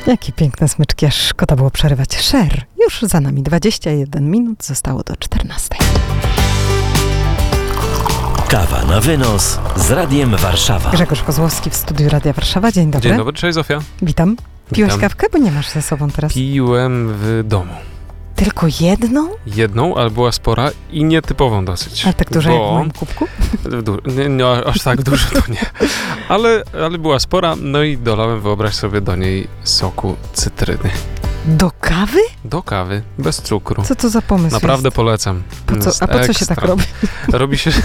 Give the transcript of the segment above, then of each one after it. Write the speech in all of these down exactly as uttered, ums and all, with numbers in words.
Jakie piękne smyczki, aż szkoda było przerywać. Cher, już za nami dwadzieścia jeden minut, zostało do czternastej. Kawa na wynos z Radiem Warszawa. Grzegorz Kozłowski w studiu Radia Warszawa. Dzień dobry. Dzień dobry, cześć Zofia. Witam. Piłeś Witam. kawkę, bo nie masz ze sobą teraz? Piłem w domu. Tylko jedną? Jedną, ale była spora i nietypową dosyć. Ale tak dużo bo... jak w moim kubku? Du... Nie, nie, aż tak dużo to nie. Ale, ale była spora, no i dolałem, wyobraź sobie, do niej soku cytryny. Do kawy? Do kawy, bez cukru. Co to za pomysł Naprawdę jest? polecam. Po co, Jest a po co się ekstra. tak robi? Robi się...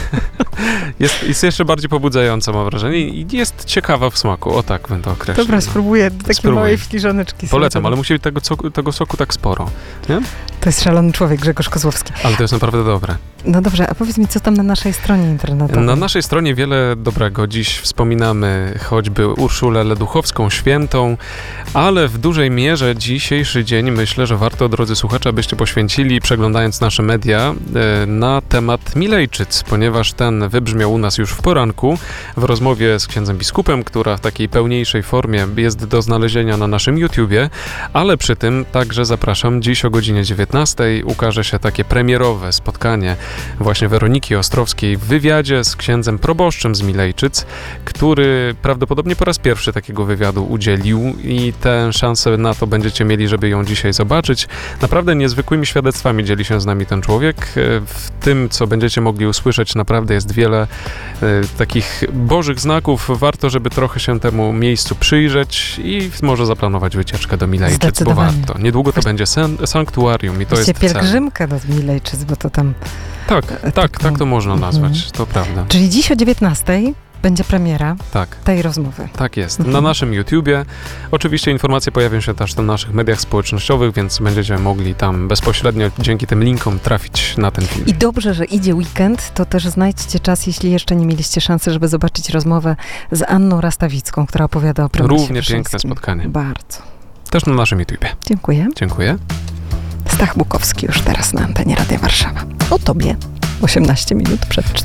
jest, jest jeszcze bardziej pobudzająca, mam wrażenie, i jest ciekawa w smaku. O tak bym to określił. Dobra, spróbuję takiej Spróbuj. małej filiżaneczki. Polecam, sobie ale musi być tego, soku- tego soku tak sporo. Nie? To jest szalony człowiek, Grzegorz Kozłowski. Ale to jest naprawdę dobre. No dobrze, a powiedz mi, co tam na naszej stronie internetowej? Na naszej stronie wiele dobrego. Dziś wspominamy choćby Urszulę Leduchowską, świętą, ale w dużej mierze dzisiejszy dzień myślę, że warto, drodzy słuchacze, abyście poświęcili, przeglądając nasze media, na temat Milejczyc, ponieważ ten wybrzmiał u nas już w poranku w rozmowie z księdzem biskupem, która w takiej pełniejszej formie jest do znalezienia na naszym YouTubie, ale przy tym także zapraszam, dziś o godzinie dziewiętnastej ukaże się takie premierowe spotkanie właśnie Weroniki Ostrowskiej w wywiadzie z księdzem proboszczem z Milejczyc, który prawdopodobnie po raz pierwszy takiego wywiadu udzielił i tę szansę na to będziecie mieli, żeby ją dzisiaj zobaczyć. Naprawdę niezwykłymi świadectwami dzieli się z nami ten człowiek. W tym, co będziecie mogli usłyszeć, naprawdę jest wiele e, takich bożych znaków. Warto, żeby trochę się temu miejscu przyjrzeć i może zaplanować wycieczkę do Milejczyc, bo warto. Niedługo to będzie sen- sanktuarium i to Właściwie jest cel. pielgrzymka do Milejczyc, bo to tam... Tak, tak, tak to można nazwać, Mhm. to prawda. Czyli dziś o dziewiętnastej będzie premiera Tak. tej rozmowy. Tak jest. Mhm. Na naszym YouTubie. Oczywiście informacje pojawią się też na naszych mediach społecznościowych, więc będziecie mogli tam bezpośrednio dzięki tym linkom trafić na ten film. I dobrze, że idzie weekend, to też znajdźcie czas, jeśli jeszcze nie mieliście szansy, żeby zobaczyć rozmowę z Anną Rastawicką, która opowiada o prymusie Równie piękne Wyszyńskim. spotkanie. Bardzo. Też na naszym YouTubie. Dziękuję. Dziękuję. Stach Bukowski już teraz na antenie Radia Warszawa. O tobie. osiemnaście minut przed